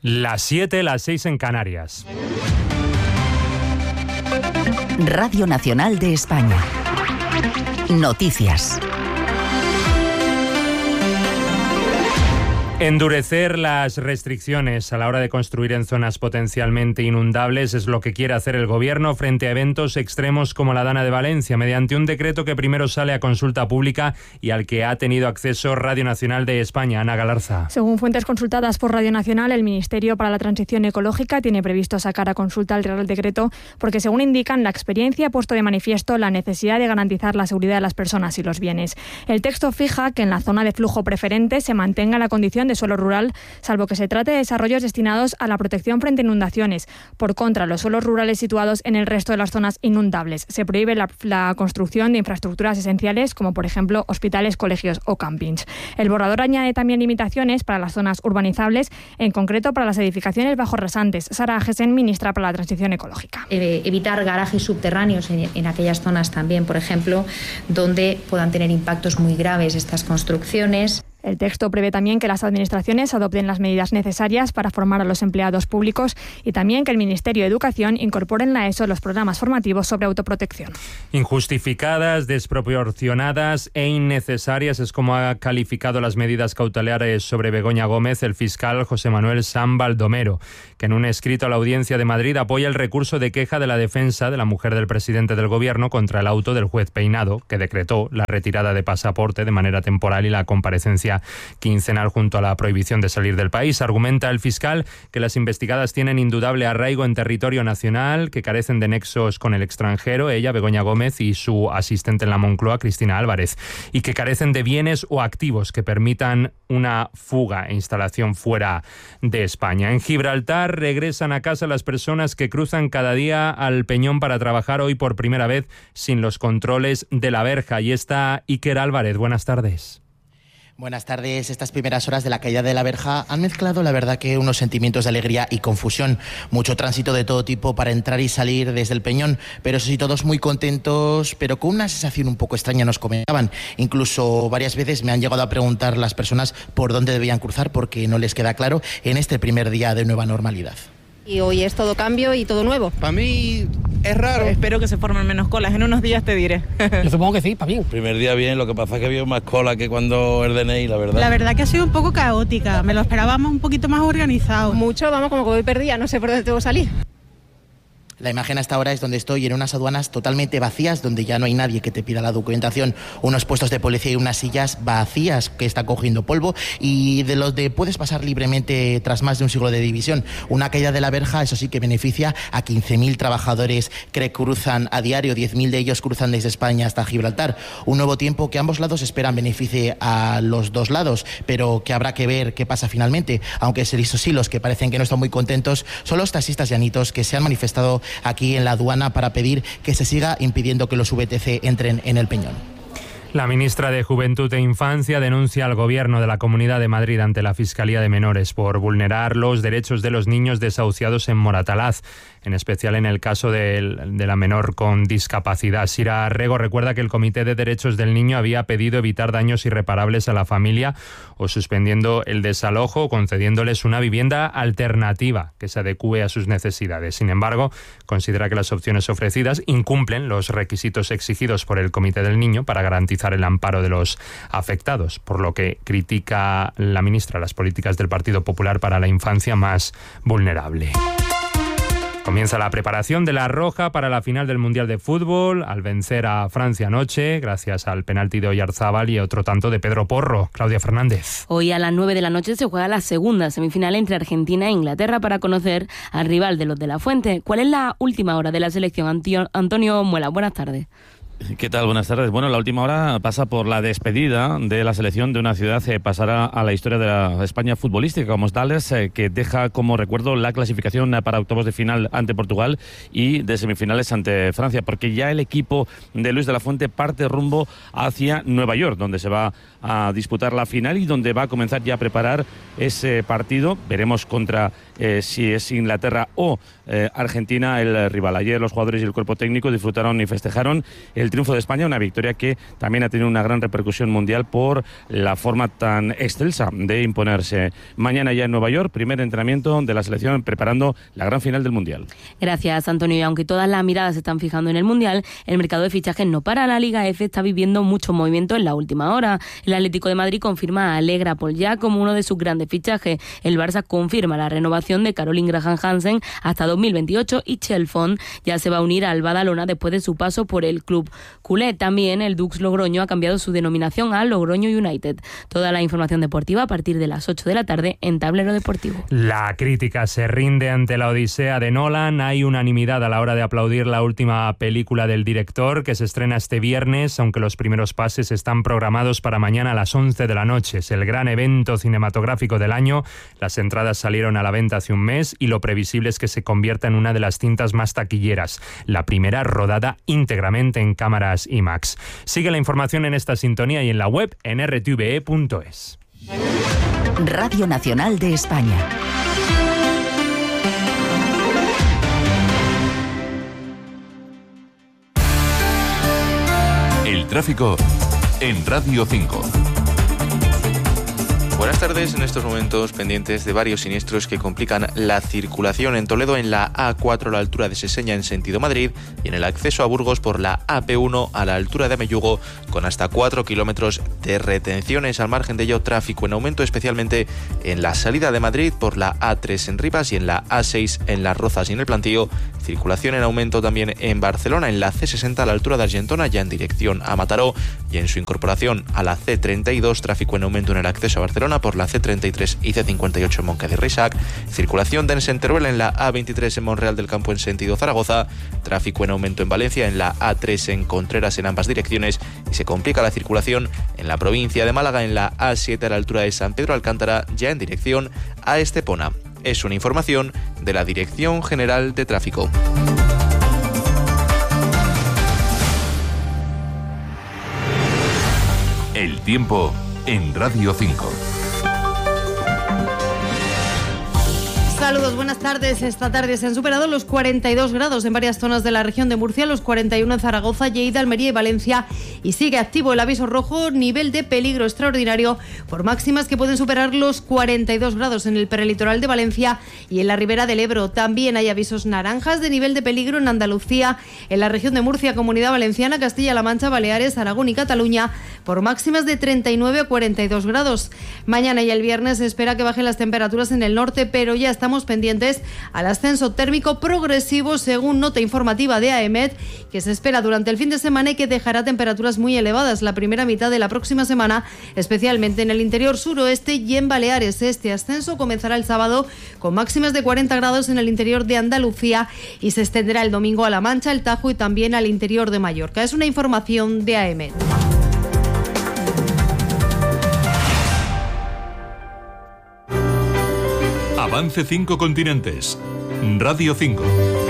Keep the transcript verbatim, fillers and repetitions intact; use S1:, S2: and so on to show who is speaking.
S1: Las siete, las seis en Canarias.
S2: Radio Nacional de España. Noticias.
S1: Endurecer las restricciones a la hora de construir en zonas potencialmente inundables es lo que quiere hacer el Gobierno frente a eventos extremos como la Dana de Valencia, mediante un decreto que primero sale a consulta pública y al que ha tenido acceso Radio Nacional de España. Ana Galarza.
S3: Según fuentes consultadas por Radio Nacional, el Ministerio para la Transición Ecológica tiene previsto sacar a consulta el Real Decreto porque, según indican, la experiencia ha puesto de manifiesto la necesidad de garantizar la seguridad de las personas y los bienes. El texto fija que en la zona de flujo preferente se mantenga la condición de de suelo rural, salvo que se trate de desarrollos destinados a la protección frente a inundaciones. Por contra, los suelos rurales situados en el resto de las zonas inundables. Se prohíbe la, la construcción de infraestructuras esenciales, como por ejemplo hospitales, colegios o campings. El borrador añade también limitaciones para las zonas urbanizables, en concreto para las edificaciones bajo rasantes. Sara Agesen, ministra para la Transición Ecológica.
S4: Eh, evitar garajes subterráneos en, en aquellas zonas también, por ejemplo, donde puedan tener impactos muy graves estas construcciones.
S3: El texto prevé también que las administraciones adopten las medidas necesarias para formar a los empleados públicos y también que el Ministerio de Educación incorpore en la ESO los programas formativos sobre autoprotección.
S1: Injustificadas, desproporcionadas e innecesarias es como ha calificado las medidas cautelares sobre Begoña Gómez el fiscal José Manuel San Baldomero, que en un escrito a la Audiencia de Madrid apoya el recurso de queja de la defensa de la mujer del presidente del Gobierno contra el auto del juez Peinado, que decretó la retirada de pasaporte de manera temporal y la comparecencia quincenal junto a la prohibición de salir del país. Argumenta el fiscal que las investigadas tienen indudable arraigo en territorio nacional, que carecen de nexos con el extranjero, ella, Begoña Gómez, y su asistente en la Moncloa, Cristina Álvarez, y que carecen de bienes o activos que permitan una fuga e instalación fuera de España. En Gibraltar regresan a casa las personas que cruzan cada día al Peñón para trabajar, hoy por primera vez sin los controles de la verja. Y está Iker Álvarez. Buenas tardes.
S5: Buenas tardes. Estas primeras horas de la caída de la verja han mezclado, la verdad, que unos sentimientos de alegría y confusión. Mucho tránsito de todo tipo para entrar y salir desde el Peñón, pero eso sí, todos muy contentos, pero con una sensación un poco extraña, nos comentaban. Incluso varias veces me han llegado a preguntar las personas por dónde debían cruzar porque no les queda claro en este primer día de nueva normalidad.
S6: Y hoy es todo cambio y todo nuevo.
S7: Para mí es raro.
S8: Espero que se formen menos colas. En unos días te diré.
S9: Yo supongo que sí, para bien.
S10: Primer día bien, lo que pasa es que había más cola que cuando el D N I, la verdad.
S11: La verdad que ha sido un poco caótica. Me lo esperábamos un poquito más organizado.
S6: Mucho, vamos, como que voy perdida, no sé por dónde tengo que salir.
S5: La imagen hasta ahora es donde estoy, en unas aduanas totalmente vacías, donde ya no hay nadie que te pida la documentación, unos puestos de policía y unas sillas vacías que está cogiendo polvo, y de los de puedes pasar libremente tras más de un siglo de división. Una caída de la verja, eso sí, que beneficia a quince mil trabajadores que cruzan a diario, diez mil de ellos cruzan desde España hasta Gibraltar. Un nuevo tiempo que ambos lados esperan beneficie a los dos lados, pero que habrá que ver qué pasa finalmente, aunque eso sí, los que parecen que no están muy contentos son los taxistas llanitos que se han manifestado aquí en la aduana para pedir que se siga impidiendo que los V T C entren en el Peñón.
S1: La ministra de Juventud e Infancia denuncia al Gobierno de la Comunidad de Madrid ante la Fiscalía de Menores por vulnerar los derechos de los niños desahuciados en Moratalaz, en especial en el caso de, de la menor con discapacidad. Sira Rego recuerda que el Comité de Derechos del Niño había pedido evitar daños irreparables a la familia o suspendiendo el desalojo o concediéndoles una vivienda alternativa que se adecúe a sus necesidades. Sin embargo, considera que las opciones ofrecidas incumplen los requisitos exigidos por el Comité del Niño para garantizar el amparo de los afectados, por lo que critica la ministra las políticas del Partido Popular para la infancia más vulnerable. Comienza la preparación de la Roja para la final del Mundial de Fútbol, al vencer a Francia anoche, gracias al penalti de Oyarzábal y otro tanto de Pedro Porro. Claudia Fernández.
S12: Hoy a las nueve de la noche se juega la segunda semifinal entre Argentina e Inglaterra para conocer al rival de los de la Fuente. ¿Cuál es la última hora de la selección? Antonio Muela, buenas tardes.
S13: ¿Qué tal? Buenas tardes. Bueno, la última hora pasa por la despedida de la selección de una ciudad que pasará a la historia de la España futbolística, como es Tales, eh, que deja como recuerdo la clasificación para octavos de final ante Portugal y de semifinales ante Francia, porque ya el equipo de Luis de la Fuente parte rumbo hacia Nueva York, donde se va a disputar la final y donde va a comenzar ya a preparar ese partido. Veremos contra eh, si es Inglaterra o eh, Argentina el rival. Ayer los jugadores y el cuerpo técnico disfrutaron y festejaron el triunfo de España, una victoria que también ha tenido una gran repercusión mundial por la forma tan excelsa de imponerse. Mañana ya en Nueva York, primer entrenamiento de la selección preparando la gran final del Mundial.
S12: Gracias, Antonio. Y aunque todas las miradas se están fijando en el Mundial, el mercado de fichajes no para. La Liga F está viviendo mucho movimiento en la última hora. El Atlético de Madrid confirma a Allegra Poljak como uno de sus grandes fichajes. El Barça confirma la renovación de Caroline Graham Hansen hasta dos mil veintiocho y Chelfont ya se va a unir al Badalona después de su paso por el club culé. También el Dux Logroño ha cambiado su denominación a Logroño United. Toda la información deportiva a partir de las ocho de la tarde en Tablero Deportivo.
S1: La crítica se rinde ante la odisea de Nolan. Hay unanimidad a la hora de aplaudir la última película del director, que se estrena este viernes, aunque los primeros pases están programados para mañana a las once de la noche. Es el gran evento cinematográfico del año. Las entradas salieron a la venta hace un mes y lo previsible es que se convierta en una de las cintas más taquilleras. La primera rodada íntegramente en cámaras IMAX. Sigue la información en esta sintonía y en la web en r t v e punto es.
S2: Radio Nacional de España.
S9: El tráfico en Radio cinco.
S14: Buenas tardes, en estos momentos pendientes de varios siniestros que complican la circulación en Toledo en la A cuatro a la altura de Seseña en sentido Madrid y en el acceso a Burgos por la A P uno a la altura de Ameyugo con hasta cuatro kilómetros de retenciones. Al margen de ello, tráfico en aumento especialmente en la salida de Madrid por la A tres en Rivas y en la A seis en Las Rozas y en el Plantío. Circulación en aumento también en Barcelona en la C sesenta a la altura de Argentona ya en dirección a Mataró y en su incorporación a la C treinta y dos, tráfico en aumento en el acceso a Barcelona por la C treinta y tres y C cincuenta y ocho en Moncada y Reixac, circulación densa en Teruel en la A veintitrés en Monreal del Campo en sentido Zaragoza, tráfico en aumento en Valencia en la A tres en Contreras en ambas direcciones y se complica la circulación en la provincia de Málaga en la A siete a la altura de San Pedro Alcántara ya en dirección a Estepona. Es una información de la Dirección General de Tráfico.
S9: El tiempo en Radio cinco.
S15: Saludos, buenas tardes. Esta tarde se han superado los cuarenta y dos grados en varias zonas de la región de Murcia, los cuarenta y uno en Zaragoza, Lleida, Almería y Valencia, y sigue activo el aviso rojo, nivel de peligro extraordinario, por máximas que pueden superar los cuarenta y dos grados en el prelitoral de Valencia y en la ribera del Ebro. También hay avisos naranjas de nivel de peligro en Andalucía, en la región de Murcia, Comunidad Valenciana, Castilla-La Mancha, Baleares, Aragón y Cataluña, por máximas de treinta y nueve a cuarenta y dos grados. Mañana y el viernes se espera que bajen las temperaturas en el norte, pero ya estamos pendientes al ascenso térmico progresivo según nota informativa de AEMET que se espera durante el fin de semana y que dejará temperaturas muy elevadas la primera mitad de la próxima semana, especialmente en el interior suroeste y en Baleares. Este ascenso comenzará el sábado con máximas de cuarenta grados en el interior de Andalucía y se extenderá el domingo a La Mancha, el Tajo y también al interior de Mallorca. Es una información de AEMET.
S9: Avance cinco continentes. Radio cinco.